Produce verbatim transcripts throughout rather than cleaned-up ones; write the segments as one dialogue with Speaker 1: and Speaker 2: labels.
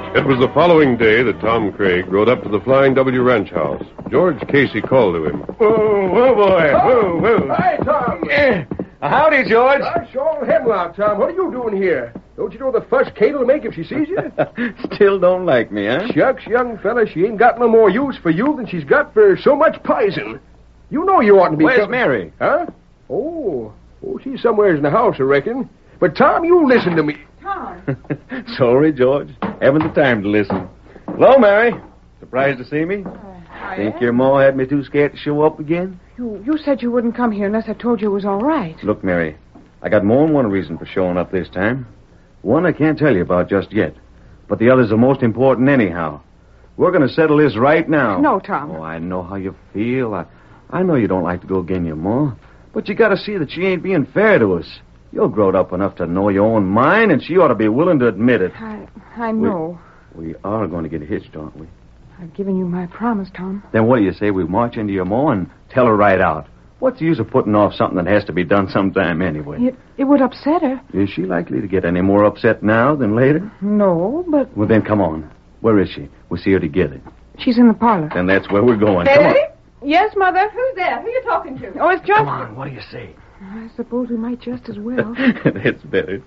Speaker 1: It was the following day that Tom Craig rode up to the Flying W ranch house. George Casey called to him.
Speaker 2: Whoa, whoa, boy. Whoa, whoa.
Speaker 3: Hi, Tom.
Speaker 2: Yeah. Howdy, George.
Speaker 3: Hi, Sean Hemlock, Tom. What are you doing here? Don't you know the fuss Kate will make if she sees you?
Speaker 2: Still don't like me, huh?
Speaker 3: Shucks, young fella, she ain't got no more use for you than she's got for so much poison. You know you oughtn't to be...
Speaker 2: Where's
Speaker 3: com-
Speaker 2: Mary?
Speaker 3: Huh? Oh. Oh, she's somewheres in the house, I reckon. But, Tom, you listen to me.
Speaker 4: Tom.
Speaker 2: Sorry, George. Haven't the time to listen. Hello, Mary. Surprised to see me?
Speaker 4: Uh, I
Speaker 2: Think
Speaker 4: am.
Speaker 2: your ma had me too scared to show up again?
Speaker 4: You, you said you wouldn't come here unless I told you it was all right.
Speaker 2: Look, Mary, I got more than one reason for showing up this time. One I can't tell you about just yet. But the other's the most important anyhow. We're going to settle this right now.
Speaker 4: No, Tom.
Speaker 2: Oh, I know how you feel. I, I know you don't like to go again your ma. But you got to see that she ain't being fair to us. You're grown up enough to know your own mind, and she ought to be willing to admit it.
Speaker 4: I, I know.
Speaker 2: We, we are going to get hitched, aren't we?
Speaker 4: I've given you my promise, Tom.
Speaker 2: Then what do you say we march into your ma and tell her right out? What's the use of putting off something that has to be done sometime anyway?
Speaker 4: It, it would upset her.
Speaker 2: Is she likely to get any more upset now than later?
Speaker 4: No, but
Speaker 2: Well, then come on. Where is she? We'll see her together.
Speaker 4: she's in the parlor.
Speaker 2: Then that's where we're going. Come on.
Speaker 4: Yes, Mother?
Speaker 5: Who's there? Who are you talking to?
Speaker 4: Oh, it's just...
Speaker 2: Come on, what do you say?
Speaker 4: I suppose we might just as well.
Speaker 2: That's better.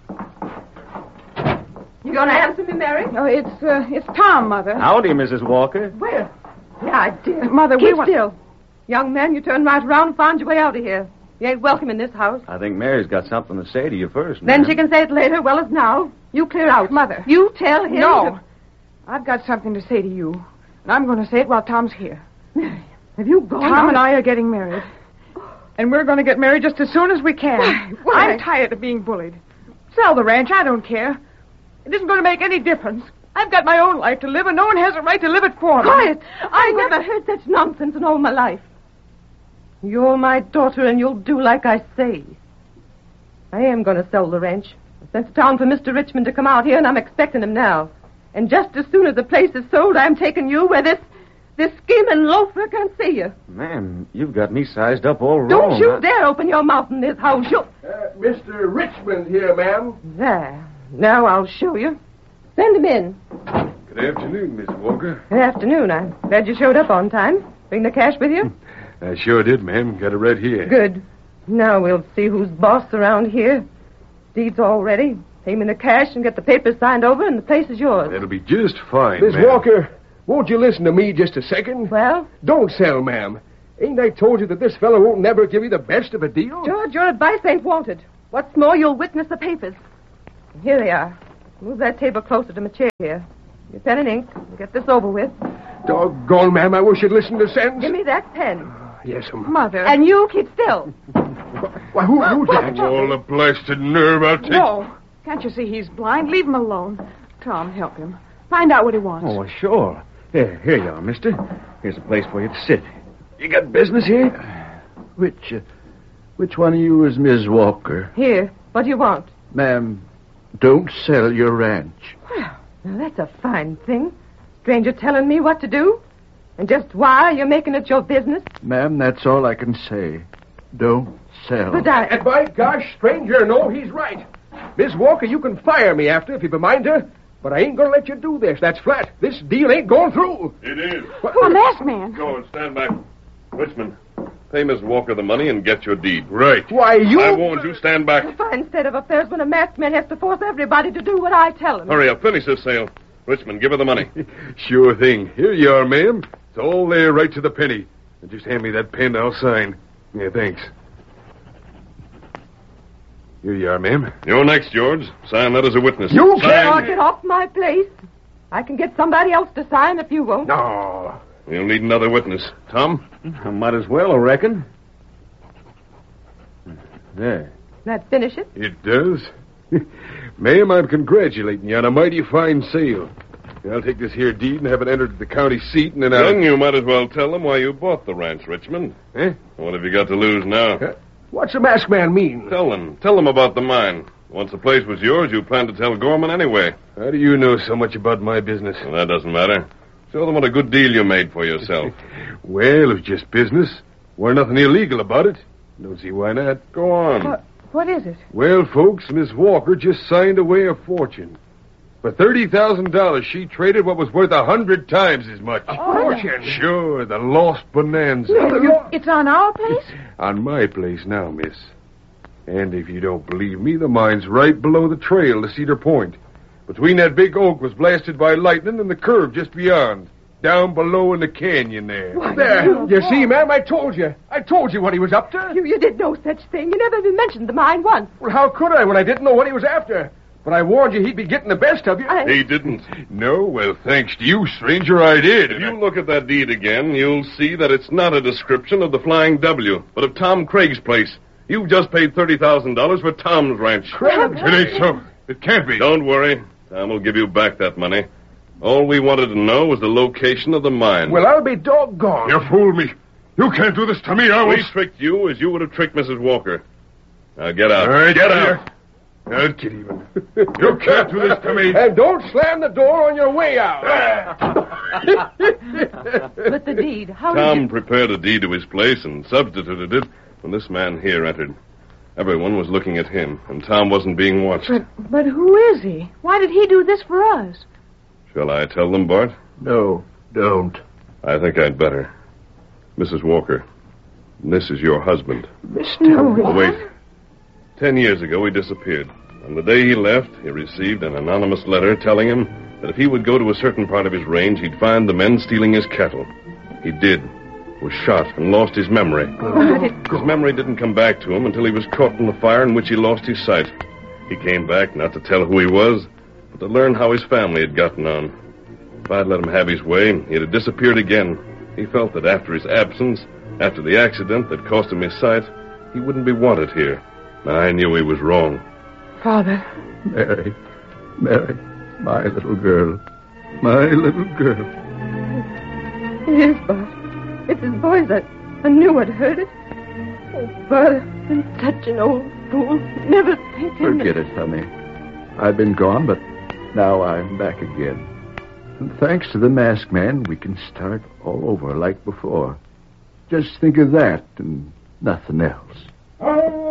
Speaker 5: You going to answer me, Mary?
Speaker 4: Oh, it's, uh, it's Tom, Mother.
Speaker 2: Howdy, Missus Walker.
Speaker 5: Where? Yeah, I did.
Speaker 4: Mother, we
Speaker 5: Keep
Speaker 4: want...
Speaker 5: still. Young man, you turn right around and find your way out of here. You ain't welcome in this house.
Speaker 2: I think Mary's got something to say to you first,
Speaker 5: Then
Speaker 2: ma'am.
Speaker 5: she can say it later, well as now. You clear out.
Speaker 4: Mother.
Speaker 5: You tell him.
Speaker 4: No.
Speaker 5: to-
Speaker 4: I've got something to say to you. And I'm going to say it while Tom's here.
Speaker 5: Mary, have you gone
Speaker 4: Tom
Speaker 5: out?
Speaker 4: and I are getting married. And we're going to get married just as soon as we can.
Speaker 5: Why? Why?
Speaker 4: I'm tired of being bullied. Sell the ranch. I don't care. It isn't going to make any difference. I've got my own life to live, and no one has a right to live it for me.
Speaker 5: Quiet. I never heard such nonsense in all my life. You're my daughter, and you'll do like I say. I am going to sell the ranch. I sent to town for Mister Richmond to come out here, and I'm expecting him now. And just as soon as the place is sold, I'm taking you where this this scheming loafer can't see you.
Speaker 2: Ma'am, you've got me sized up all wrong.
Speaker 5: Don't you
Speaker 2: I-
Speaker 5: dare open your mouth in this house. You...
Speaker 3: Uh, Mister Richmond here, ma'am.
Speaker 5: There. Now I'll show you. Send him in.
Speaker 1: Good afternoon, Miss Walker.
Speaker 5: Good afternoon. I'm glad you showed up on time. Bring the cash with you?
Speaker 1: I sure did, ma'am. Got it right here.
Speaker 5: Good. Now we'll see who's boss around here. Deed's all ready. Pay me the cash and get the papers signed over, and the place is yours.
Speaker 1: That'll be just fine,
Speaker 3: Miss
Speaker 1: ma'am.
Speaker 3: Walker, won't you listen to me just a second?
Speaker 5: Well,
Speaker 3: Don't sell, ma'am. Ain't I told you that this fellow won't never give you the best of a deal?
Speaker 5: George, your advice ain't wanted. What's more, you'll witness the papers. Here they are. Move that table closer to my chair here. Your pen and ink. We'll get this over with.
Speaker 3: Doggone, ma'am, I wish you'd listen to sense.
Speaker 5: Give me that pen.
Speaker 3: Yes, ma'am.
Speaker 4: Mother.
Speaker 5: And you keep still.
Speaker 3: Why, who, who's that?
Speaker 1: All the blasted nerve I'll take.
Speaker 4: No. Can't you see he's blind? Leave him alone. Tom, help him. Find out what he wants.
Speaker 2: Oh, sure. Here, here you are, mister. Here's a place for you to sit. You got business here?
Speaker 6: Which, uh, which one of you is Miss Walker?
Speaker 5: Here. What do you want?
Speaker 6: Ma'am, don't sell your ranch.
Speaker 5: Well, now that's a fine thing. Stranger telling me what to do? And just why you're making it your business?
Speaker 6: Ma'am, that's all I can say. Don't sell.
Speaker 5: But I...
Speaker 3: And by gosh, stranger, no, he's right. Miss Walker, you can fire me after if you mind her, but I ain't gonna let you do this. That's flat. This deal ain't going through.
Speaker 1: It is.
Speaker 4: A masked man.
Speaker 1: Go and stand back. Richmond, pay Miss Walker the money and get your deed. Right.
Speaker 3: Why, you...
Speaker 1: I warned you. Stand back.
Speaker 5: A fine state of affairs when a masked man has to force everybody to do what I tell him.
Speaker 1: Hurry up. Finish this sale. Richmond, give her the money.
Speaker 7: Sure thing. Here you are, ma'am. It's all there right to the penny. And just hand me that pen, I'll sign. Yeah, thanks. Here you are, ma'am.
Speaker 1: You're next, George. Sign that as a witness.
Speaker 3: You
Speaker 1: Sign.
Speaker 5: Now get off my place. I can get somebody else to sign if you won't.
Speaker 3: No.
Speaker 1: You'll need another witness. Tom?
Speaker 2: I might as well, I reckon. There.
Speaker 5: That finish it?
Speaker 7: It does. Ma'am, I'm congratulating you on a mighty fine sale. I'll take this here deed and have it entered at the county seat, and then I'll...
Speaker 1: Then you might as well tell them why you bought the ranch, Richmond.
Speaker 7: Eh?
Speaker 1: What have you got to lose now?
Speaker 3: Huh? What's the masked man mean?
Speaker 1: Tell them. Tell them about the mine. Once the place was yours, you planned to tell Gorman anyway.
Speaker 7: How do you know so much about my business?
Speaker 1: Well, that doesn't matter. Show them what a good deal you made for yourself.
Speaker 7: Well, it was just business. We're nothing illegal about it. Don't see why not.
Speaker 1: Go on.
Speaker 4: What, what is it?
Speaker 7: Well, folks, Miss Walker just signed away a fortune. For thirty thousand dollars, she traded what was worth a hundred times as much.
Speaker 3: Fortune.
Speaker 7: Sure, the lost bonanza.
Speaker 4: It's on our place?
Speaker 7: On my place now, miss. And if you don't believe me, the mine's right below the trail to Cedar Point. Between that big oak was blasted by lightning and the curve just beyond. Down below in the canyon there.
Speaker 3: There. You see, ma'am, I told you. I told you what he was up to.
Speaker 5: You, you did no such thing. You never even mentioned the mine once.
Speaker 3: Well, how could I when I didn't know what he was after? But I warned you he'd be getting the best of you.
Speaker 5: I...
Speaker 1: He didn't.
Speaker 7: No? Well, thanks to you, stranger, I did.
Speaker 1: If you look at that deed again, you'll see that it's not a description of the Flying W, but of Tom Craig's place. You've just paid thirty thousand dollars for Tom's ranch.
Speaker 3: Craig?
Speaker 7: It ain't so. It can't be.
Speaker 1: Don't worry. Tom will give you back that money. All we wanted to know was the location of the mine.
Speaker 3: Well, I'll be doggone.
Speaker 7: You fooled me. You can't do this to me. I was...
Speaker 1: We tricked you as you would have tricked Missus Walker. Now get out.
Speaker 7: All right,
Speaker 1: get
Speaker 7: here.
Speaker 1: out.
Speaker 7: I'll get even. You can't do this to me.
Speaker 3: And don't slam the door on your way out.
Speaker 5: But the deed, how
Speaker 1: Tom
Speaker 5: did you...
Speaker 1: prepared a deed to his place and substituted it when this man here entered. Everyone was looking at him, and Tom wasn't being watched.
Speaker 4: But, but who is he? Why did he do this for us?
Speaker 1: Shall I tell them, Bart?
Speaker 6: No, don't.
Speaker 1: I think I'd better. Missus Walker, this is your husband.
Speaker 4: No.
Speaker 1: Oh, wait. Ten years ago, he disappeared. On the day he left, he received an anonymous letter telling him that if he would go to a certain part of his range, he'd find the men stealing his cattle. He did. Was shot and lost his memory. His memory didn't come back to him until he was caught in the fire in which he lost his sight. He came back not to tell who he was, but to learn how his family had gotten on. If I'd let him have his way, he'd have disappeared again. He felt that after his absence, after the accident that cost him his sight, he wouldn't be wanted here. I knew he was wrong.
Speaker 4: Father.
Speaker 6: Mary, Mary, my little girl, my little girl.
Speaker 5: It is, Bart. It's his voice. I, I knew I'd heard it. Oh, Bart, I've been such an old fool. Never thinking...
Speaker 6: Forget it, honey. I've been gone, but now I'm back again. And thanks to the masked man, we can start all over like before. Just think of that and nothing else.
Speaker 3: Oh,